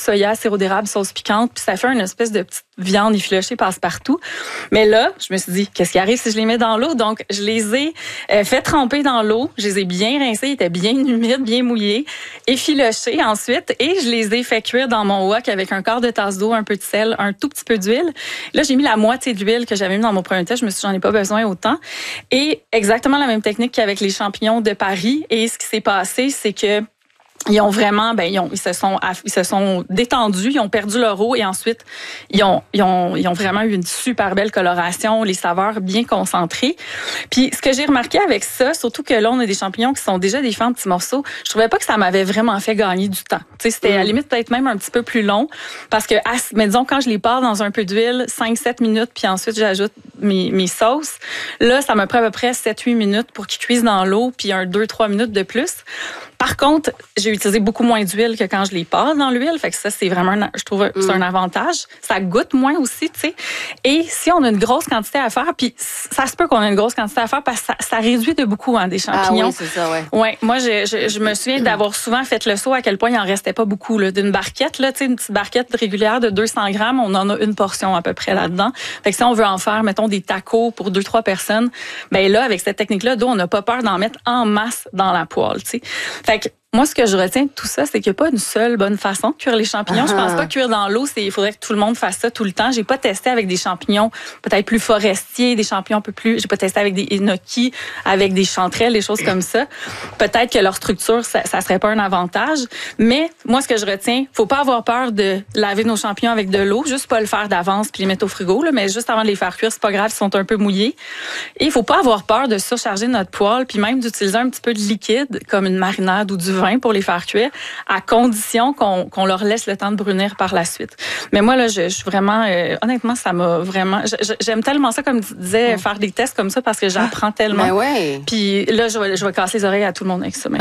soya, sirop d'érable, sauce piquante, puis ça fait une espèce de petite viande effilochée passe-partout. Mais là, je me suis dit, qu'est-ce qui arrive si je les mets dans l'eau? Donc, je les ai fait tremper dans l'eau. Je les ai bien rincés, ils étaient bien humides, bien mouillés, effilochés ensuite, et je les ai fait cuire dans mon wok avec un quart de tasse d'eau, un peu de sel, un tout petit peu d'huile. Là, j'ai mis la moitié d'huile que j'avais mis dans mon premier test. Je me suis dit, j'en ai pas besoin autant. Et exactement la même technique qu'avec les champignons de Paris. Et ce qui s'est passé, c'est que ils ont vraiment, ils se sont détendus, ils ont perdu leur eau et ensuite ils ont vraiment eu une super belle coloration, les saveurs bien concentrées. Puis ce que j'ai remarqué avec ça, surtout que là on a des champignons qui sont déjà des fins en petits morceaux, je trouvais pas que ça m'avait vraiment fait gagner du temps. Tu sais, c'était à la limite peut-être même un petit peu plus long parce que mais disons quand je les pars dans un peu d'huile, 5-7 minutes puis ensuite j'ajoute mes sauces, là ça me prend à peu près 7-8 minutes pour qu'ils cuisent dans l'eau puis 2-3 minutes de plus. Par contre, j'ai utilisé beaucoup moins d'huile que quand je les passe dans l'huile. Fait que ça, c'est vraiment, je trouve, c'est un avantage. Ça goûte moins aussi, tu sais. Et si on a une grosse quantité à faire, puis ça se peut qu'on ait une grosse quantité à faire parce que ça réduit de beaucoup des champignons. Ah oui, c'est ça, ouais. Ouais, moi, je me souviens d'avoir souvent fait le saut à quel point il en restait pas beaucoup, là. D'une barquette, là, tu sais, une petite barquette régulière de 200 grammes, on en a une portion à peu près là-dedans. Fait que si on veut en faire, mettons, des tacos pour 2-3 personnes, ben là, avec cette technique-là, on n'a pas peur d'en mettre en masse dans la poêle, tu sais. Fait que moi, ce que je retiens de tout ça, c'est qu'il n'y a pas une seule bonne façon de cuire les champignons. Je pense pas que cuire dans l'eau, il faudrait que tout le monde fasse ça tout le temps. J'ai pas testé avec des champignons peut-être plus forestiers, des champignons un peu plus... J'ai pas testé avec des gnocchis, avec des chanterelles, des choses comme ça. Peut-être que leur structure, ça serait pas un avantage. Mais moi, ce que je retiens, faut pas avoir peur de laver nos champignons avec de l'eau. Juste pas le faire d'avance puis les mettre au frigo, là, mais juste avant de les faire cuire, c'est pas grave, ils sont un peu mouillés. Et il faut pas avoir peur de surcharger notre poêle puis même d'utiliser un petit peu de liquide, comme une marinade ou du vin pour les faire cuire, à condition qu'on leur laisse le temps de brunir par la suite. Mais moi, là, je suis vraiment... honnêtement, ça m'a vraiment... J'aime tellement ça, comme tu disais, faire des tests comme ça parce que j'apprends tellement. Ben ouais. Puis là, je vais casser les oreilles à tout le monde avec ça.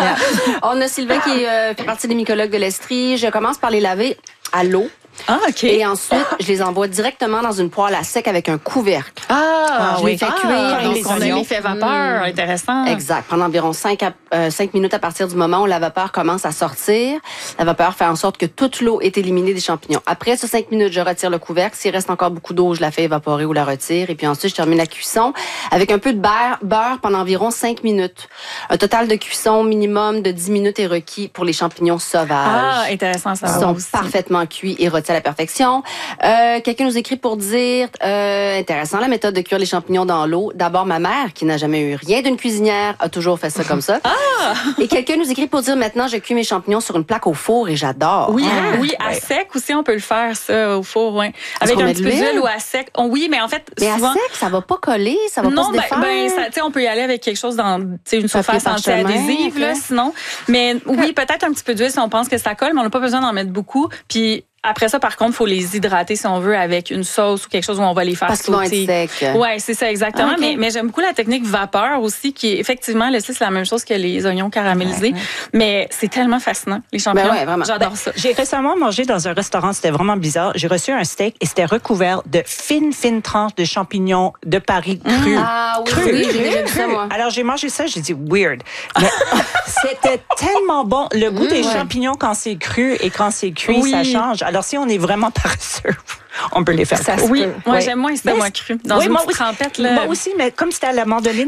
On a Sylvain qui fait partie des mycologues de l'Estrie. Je commence par les laver à l'eau. Ah, OK. Et ensuite, je les envoie directement dans une poêle à sec avec un couvercle. Je les fais cuire. Donc, on a l'effet vapeur. Intéressant. Exact. Pendant environ 5 minutes à partir du moment où la vapeur commence à sortir. La vapeur fait en sorte que toute l'eau est éliminée des champignons. Après ces 5 minutes, je retire le couvercle. S'il reste encore beaucoup d'eau, je la fais évaporer ou la retire. Et puis ensuite, je termine la cuisson avec un peu de beurre pendant environ 5 minutes. Un total de cuisson minimum de 10 minutes est requis pour les champignons sauvages. Ah, intéressant ça. Ils sont parfaitement cuits et rôtis à la perfection. Quelqu'un nous écrit pour dire, intéressant, la méthode de cuire les champignons dans l'eau. D'abord, ma mère, qui n'a jamais eu rien d'une cuisinière, a toujours fait ça comme ça. Et quelqu'un nous écrit pour dire, maintenant, je cuis mes champignons sur une plaque au four et j'adore. Oui, à sec aussi, on peut le faire, ça, au four, ouais. Avec un petit peu d'huile ou à sec. Oui, mais en fait, souvent... à sec, ça va pas coller, ça va pas se défaire. On peut y aller avec quelque chose dans, une surface anti-adhésive, là, sinon. Mais oui, peut-être un petit peu d'huile si on pense que ça colle, mais on n'a pas besoin d'en mettre beaucoup. Puis, après ça, par contre, il faut les hydrater, si on veut, avec une sauce ou quelque chose où on va les faire sauter. Parce qu'ils vont être secs. Oui, c'est ça, exactement. Mais j'aime beaucoup la technique vapeur aussi, qui est effectivement, c'est la même chose que les oignons caramélisés. Mais c'est tellement fascinant, les champignons. Vraiment. J'adore ça. J'ai récemment mangé dans un restaurant, c'était vraiment bizarre. J'ai reçu un steak et c'était recouvert de fines tranches de champignons de Paris crus. Ah oui, j'ai déjà vu ça, moi. Alors, j'ai mangé ça, j'ai dit weird. Mais c'était tellement bon. Le goût des champignons quand c'est cru et quand c'est cuit, ça change. Alors, si on est vraiment paresseux, on peut les faire. Oui, moi, j'aime moins c'était moi cru. Dans une petite trempette, là. Moi aussi, mais comme c'était à la mandoline,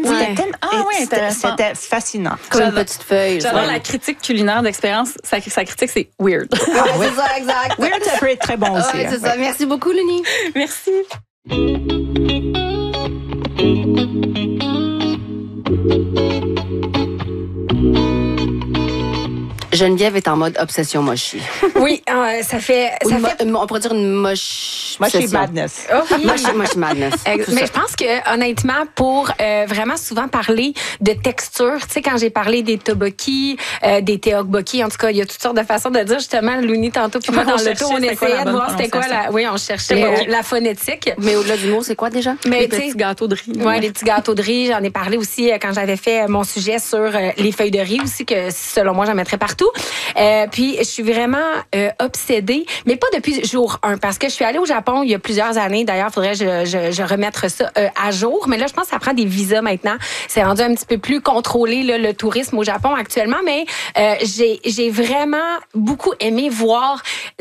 c'était fascinant. Comme une petite feuille. J'adore la critique culinaire d'expérience. Sa critique, c'est weird. C'est ça, exact. Weird, ça peut être très bon aussi. C'est ça. Merci beaucoup, Luni. Merci. Geneviève est en mode obsession mochi. Oui, ça fait... On pourrait dire une mochi madness. Mochi madness. Mais je pense que, honnêtement, pour vraiment souvent parler de texture, tu sais, quand j'ai parlé des tteokbokki, des tteokbokki, en tout cas, il y a toutes sortes de façons de dire, justement, Louni tantôt, puis moi, dans l'auto, on essayait de voir c'était quoi la... Oui, on cherchait la phonétique. Mais au-delà du mot, c'est quoi déjà? Les petits gâteaux de riz. Oui, les petits gâteaux de riz. J'en ai parlé aussi quand j'avais fait mon sujet sur les feuilles de riz aussi, que selon moi, j'en mettrais partout. Puis je suis vraiment obsédée, mais pas depuis jour 1, parce que je suis allée au Japon il y a plusieurs années. D'ailleurs, il faudrait que je remette ça à jour. Mais là, je pense que ça prend des visas maintenant. C'est rendu un petit peu plus contrôlé, là, le tourisme au Japon actuellement. Mais j'ai vraiment beaucoup aimé voir